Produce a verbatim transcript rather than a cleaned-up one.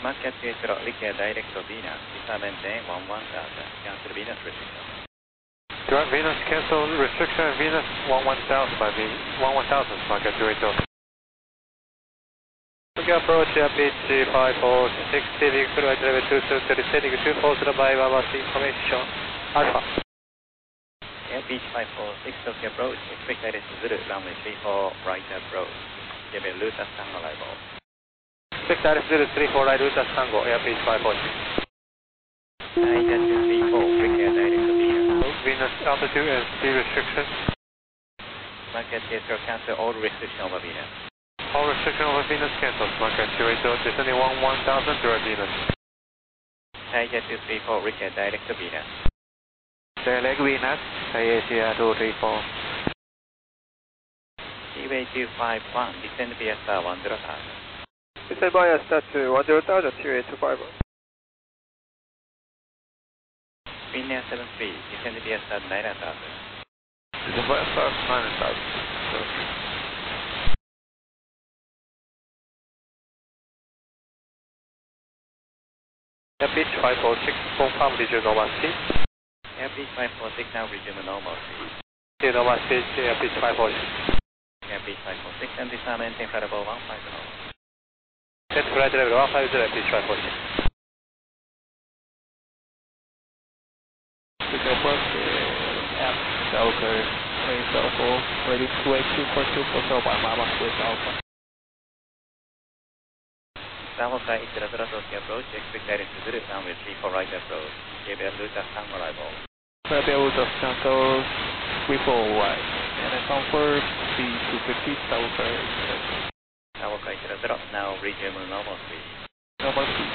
Market Pietro, Ricky Direct to Venus, disable maintain one one thousand, cancel Venus restriction. Direct Venus, cancel restriction, Venus one one thousand by one one thousand, Market Pietro. Okay, approach Beach five four six, heading to right level two two three, heading two four to the by Baba information, Alpha. Air Beach five four six, Tokyo approach, expect direct to Zulu, runway three four, right approach, give a loose at San arrival. Expect direct zero three four right route at Tango, Air Beach five four six. Asia two three four, Ricky Direct to Venus. Venus altitude and speed restriction. Market Pietro, cancel all restriction over Venus. All restriction over Venus cancelled. Market Pietro, descending one one thousand direct Venus. Asia two three four, Ricky Direct to Venus. Direct Venus, Asia two three four. Seaway two five one, descend via star one zero thousand. Descend via star to one zero thousand, Seaway two five one. Finnair seven three, descend via star nine thousand. Descend via star nine thousand. Air Beach five four six, confirm resume normal speed. Air Beach five four six, now resume normal speed. Okay, normal speed, Air Beach five four six. Air Beach five four six, and disable maintain flight level one five zero. Set flight level one five zero, Air Beach five four six. Tokyo approach, F Delta, range Alpha, ready to wait two four two, fulfill by Mama with Alpha. Bravo Sky eight zero zero, Tokyo approach, expect direct to Zulu, runway three four right approach, give a loose at San arrival. Rebel route of Santos, three four right, and then confirm C two fifty, Bravo Sky eight zero zero. Bravo Sky eight zero zero, now resume normal speed. Normal speed.